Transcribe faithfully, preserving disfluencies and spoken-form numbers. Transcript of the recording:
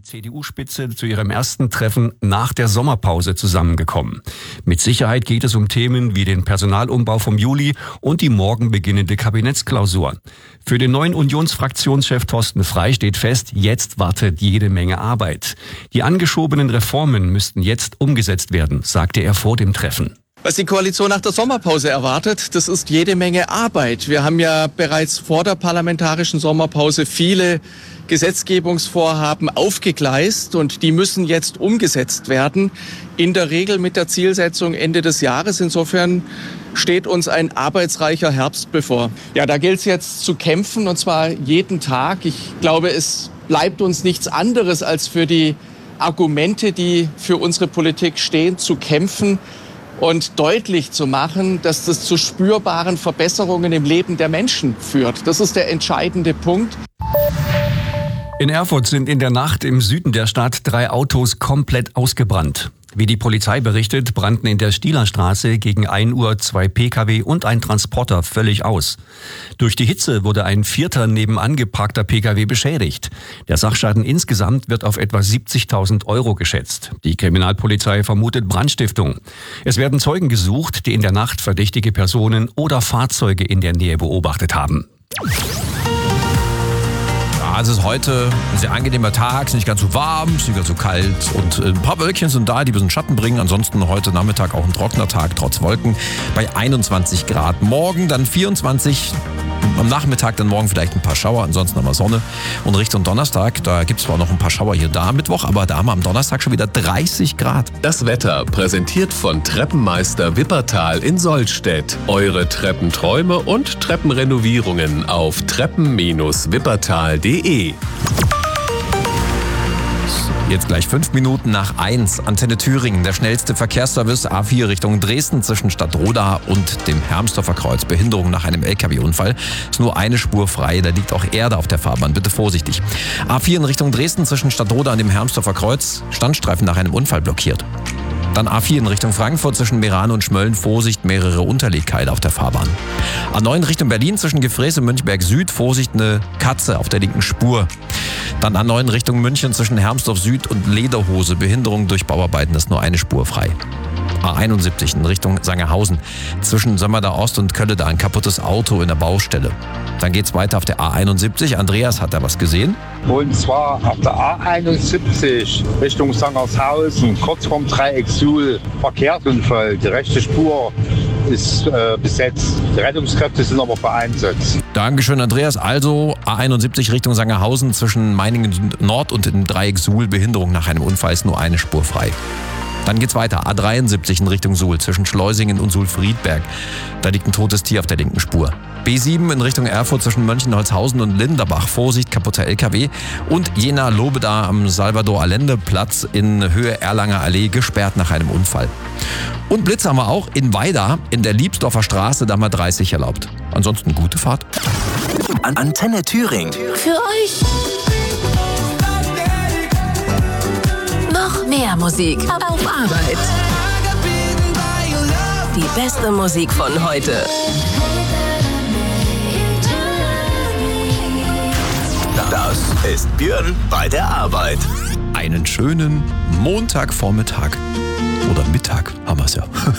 die C D U-Spitze zu ihrem ersten Treffen nach der Sommerpause zusammengekommen. Mit Sicherheit geht es um Themen wie den Personalumbau vom Juli und die morgen beginnende Kabinettsklausur. Für den neuen Unionsfraktionschef Thorsten Frey steht fest, jetzt wartet jede Menge Arbeit. Die angeschobenen Reformen müssten jetzt umgesetzt werden, sagte er vor dem Treffen. Was die Koalition nach der Sommerpause erwartet, das ist jede Menge Arbeit. Wir haben ja bereits vor der parlamentarischen Sommerpause viele Gesetzgebungsvorhaben aufgegleist und die müssen jetzt umgesetzt werden. In der Regel mit der Zielsetzung Ende des Jahres. Insofern steht uns ein arbeitsreicher Herbst bevor. Ja, da gilt es jetzt zu kämpfen und zwar jeden Tag. Ich glaube, es bleibt uns nichts anderes als für die Argumente, die für unsere Politik stehen, zu kämpfen und deutlich zu machen, dass das zu spürbaren Verbesserungen im Leben der Menschen führt. Das ist der entscheidende Punkt. In Erfurt sind in der Nacht im Süden der Stadt drei Autos komplett ausgebrannt. Wie die Polizei berichtet, brannten in der Stielerstraße gegen ein Uhr zwei Pkw und ein Transporter völlig aus. Durch die Hitze wurde ein vierter nebenan geparkter Pkw beschädigt. Der Sachschaden insgesamt wird auf etwa siebzigtausend Euro geschätzt. Die Kriminalpolizei vermutet Brandstiftung. Es werden Zeugen gesucht, die in der Nacht verdächtige Personen oder Fahrzeuge in der Nähe beobachtet haben. Also es ist heute ein sehr angenehmer Tag, ist nicht ganz so warm, ist nicht ganz so kalt und ein paar Wölkchen sind da, die ein bisschen Schatten bringen. Ansonsten heute Nachmittag auch ein trockener Tag, trotz Wolken, bei einundzwanzig Grad. Morgen dann vierundzwanzig, am Nachmittag dann morgen vielleicht ein paar Schauer, ansonsten haben wir Sonne. Und Richtung Donnerstag, da gibt es zwar noch ein paar Schauer hier da am Mittwoch, aber da haben wir am Donnerstag schon wieder dreißig Grad. Das Wetter präsentiert von Treppenmeister Wippertal in Sollstedt. Eure Treppenträume und Treppenrenovierungen auf treppen Bindestrich wippertal punkt de. Jetzt gleich fünf Minuten nach eins. Antenne Thüringen, der schnellste Verkehrsservice A vier Richtung Dresden zwischen Stadtroda und dem Hermsdorfer Kreuz. Behinderung nach einem L K W-Unfall. Ist nur eine Spur frei, da liegt auch Erde auf der Fahrbahn. Bitte vorsichtig. A vier in Richtung Dresden zwischen Stadtroda und dem Hermsdorfer Kreuz. Standstreifen nach einem Unfall blockiert. Dann A vier in Richtung Frankfurt zwischen Meran und Schmölln. Vorsicht, mehrere Unterlegkeile auf der Fahrbahn. A neun Richtung Berlin zwischen Gefräß und Münchberg Süd. Vorsicht, eine Katze auf der linken Spur. Dann A neun Richtung München zwischen Hermsdorf Süd und Lederhose. Behinderung durch Bauarbeiten, ist nur eine Spur frei. A einundsiebzig in Richtung Sangerhausen. Zwischen Sömmerda Ost und Kölleda ein kaputtes Auto in der Baustelle. Dann geht's weiter auf der A einundsiebzig. Andreas hat da was gesehen. Und zwar auf der A einundsiebzig Richtung Sangerhausen, kurz vorm Dreieck Suhl, Verkehrsunfall. Die rechte Spur ist äh, besetzt. Die Rettungskräfte sind aber vereinsetzt. Dankeschön, Andreas. Also A einundsiebzig Richtung Sangerhausen zwischen Meiningen Nord und dem Dreieck Suhl. Behinderung nach einem Unfall, ist nur eine Spur frei. Dann geht's weiter. A dreiundsiebzig in Richtung Suhl zwischen Schleusingen und Suhl-Friedberg. Da liegt ein totes Tier auf der linken Spur. B sieben in Richtung Erfurt zwischen Mönchenholzhausen und Linderbach. Vorsicht, kaputter L K W. Und Jena-Lobeda am Salvador-Allende-Platz in Höhe Erlanger Allee gesperrt nach einem Unfall. Und Blitz haben wir auch in Weida in der Liebsdorfer Straße, da mal dreißig erlaubt. Ansonsten gute Fahrt. Antenne Thüringen. Für euch. Noch mehr Musik auf Arbeit. Die beste Musik von heute. Das ist Björn bei der Arbeit. Einen schönen Montagvormittag. Oder Mittag haben wir es ja.